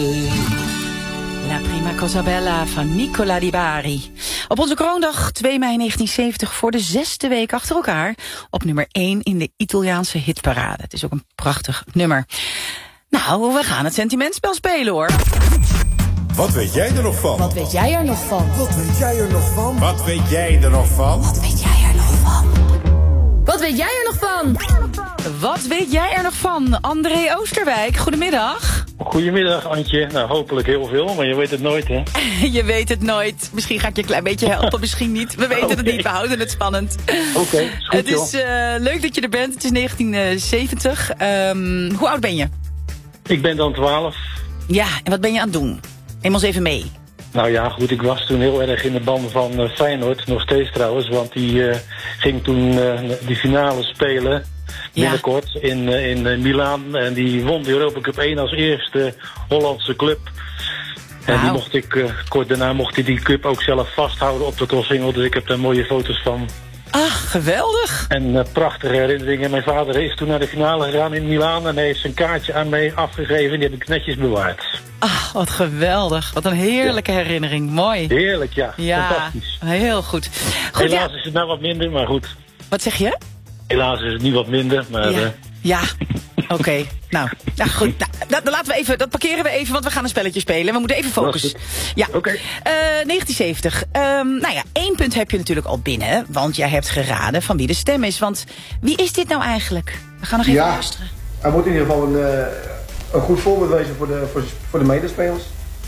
La prima cosa bella van Nicola Di Bari. Op onze kroondag 2 mei 1970 voor de 6e week achter elkaar op nummer 1 in de Italiaanse hitparade. Het is ook een prachtig nummer. Nou, we gaan het sentimentspel spelen, hoor. Wat weet jij er nog van? Wat weet jij er nog van? Wat weet jij er nog van? Wat weet jij er nog van? Wat weet jij er nog van? Wat weet jij er nog van? Wat weet jij er nog van? André Oosterwijk, goedemiddag. Goedemiddag, Antje. Nou, hopelijk heel veel, maar je weet het nooit, hè? Je weet het nooit. Misschien ga ik je een klein beetje helpen, misschien niet. We weten het niet, we houden het spannend. Oké, is goed, het is leuk dat je er bent. Het is 1970. Hoe oud ben je? Ik ben dan 12. Ja, en wat ben je aan het doen? Neem ons even mee. Nou ja, goed, ik was toen heel erg in de band van Feyenoord, nog steeds trouwens, want die ging toen die finale spelen binnenkort in Milaan. En die won de Europa Cup 1 als eerste Hollandse club. En die mocht ik, kort daarna mocht hij die cup ook zelf vasthouden op de Koolsingel, dus ik heb daar mooie foto's van. Ah, geweldig. En prachtige herinneringen. Mijn vader is toen naar de finale gegaan in Milaan en hij heeft zijn kaartje aan mij afgegeven. Die heb ik netjes bewaard. Ah, wat geweldig. Wat een heerlijke herinnering. Mooi. Heerlijk, ja. Ja, fantastisch. heel goed. Helaas is het nou wat minder, maar goed. Wat zeg je? Helaas is het niet wat minder, maar... Ja. Oké. Nou, goed. Nou, dat parkeren we even, want we gaan een spelletje spelen. We moeten even focussen. Ja. Oké. 1970. Nou ja, 1 punt heb je natuurlijk al binnen, want jij hebt geraden van wie de stem is. Want wie is dit nou eigenlijk? We gaan nog even luisteren. Hij moet in ieder geval een goed voorbeeld wezen voor de medespelers.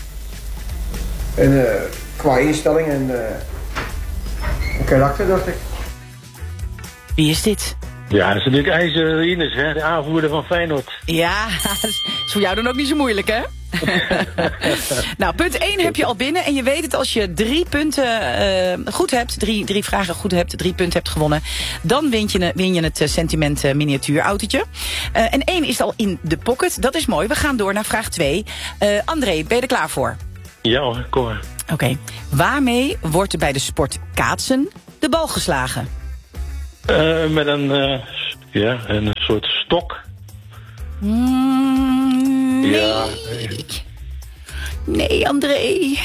En qua instelling en karakter, dacht ik. Wie is dit? Ja, dat is natuurlijk IJzer Ines, hè, de aanvoerder van Feyenoord. Ja, dat is voor jou dan ook niet zo moeilijk, hè? Nou, punt 1 heb je al binnen. En je weet het, als je 3 punten goed hebt, drie vragen goed hebt, 3 punten hebt gewonnen, dan win je het sentiment miniatuurautootje. En 1 is al in de pocket. Dat is mooi. We gaan door naar vraag 2. André, ben je er klaar voor? Ja hoor, kom maar. Oké. Waarmee wordt er bij de sport kaatsen de bal geslagen? Met een soort stok. Nee. Ja. Nee, André.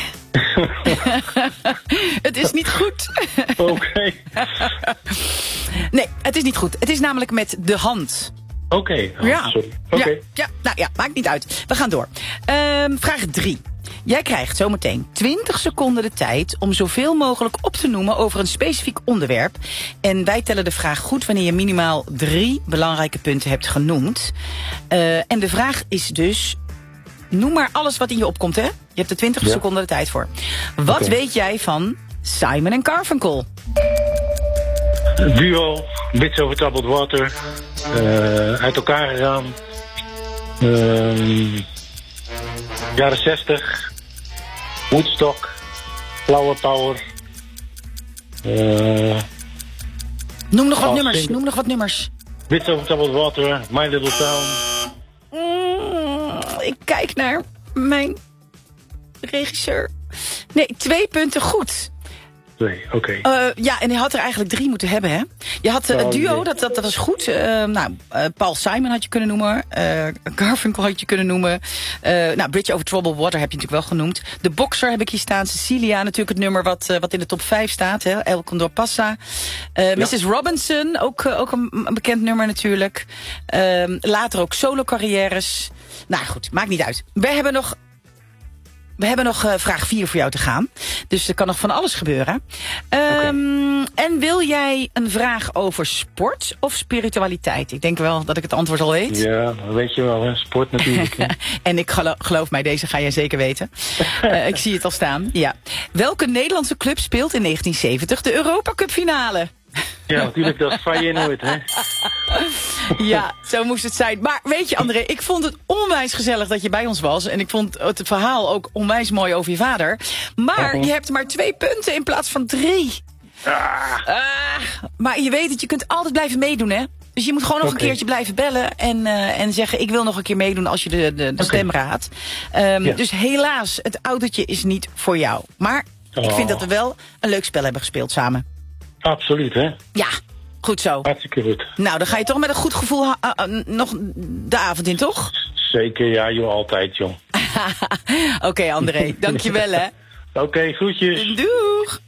Het is niet goed. Oké. Nee, het is niet goed. Het is namelijk met de hand. Oké. Ja. Sorry. Oké. Ja, nou ja, maakt niet uit. We gaan door. Vraag 3. Jij krijgt zometeen 20 seconden de tijd om zoveel mogelijk op te noemen over een specifiek onderwerp. En wij tellen de vraag goed wanneer je minimaal 3 belangrijke punten hebt genoemd. En de vraag is dus, noem maar alles wat in je opkomt, hè? Je hebt er 20 seconden de tijd voor. Wat weet jij van Simon & Garfunkel? Duo, Bits Over Troubled Water, uit elkaar gegaan. Jaren 60, Woodstock, Flower Power. Noem nog wat nummers. Bits Over Troubled Water, My Little Town. Ik kijk naar mijn regisseur. Nee, 2 punten goed. 2, oké. Ja, en je had er eigenlijk 3 moeten hebben, hè? Je had duo, dat was goed. Paul Simon had je kunnen noemen. Garfunkel had je kunnen noemen. Bridge Over Troubled Water heb je natuurlijk wel genoemd. De Boxer heb ik hier staan. Cecilia, natuurlijk het nummer wat in de top 5 staat. Hè? El Condor Passa. Mrs. Robinson, ook een bekend nummer natuurlijk. Later ook solo-carrières. Nou goed, maakt niet uit. We hebben nog vraag 4 voor jou te gaan. Dus er kan nog van alles gebeuren. En wil jij een vraag over sport of spiritualiteit? Ik denk wel dat ik het antwoord al weet. Ja, dat weet je wel, hè? Sport natuurlijk. En ik geloof mij, deze ga jij zeker weten. Ik zie het al staan. Ja. Welke Nederlandse club speelt in 1970 de Europa Cup finale? Ja, natuurlijk, dat is Feyenoord, hè? Ja, zo moest het zijn. Maar weet je, André, ik vond het onwijs gezellig dat je bij ons was. En ik vond het verhaal ook onwijs mooi over je vader. Maar je hebt maar 2 punten in plaats van 3. Maar je weet het, je kunt altijd blijven meedoen, hè? Dus je moet gewoon nog een keertje blijven bellen en zeggen, ik wil nog een keer meedoen als je de stem raadt. Dus helaas, het autootje is niet voor jou. Maar ik vind dat we wel een leuk spel hebben gespeeld samen. Absoluut, hè? Ja, goed zo. Hartstikke goed. Nou, dan ga je toch met een goed gevoel nog de avond in, toch? Zeker, ja, joh, altijd, joh. Oké, André. Dankjewel, hè. Oké, groetjes. Doeg.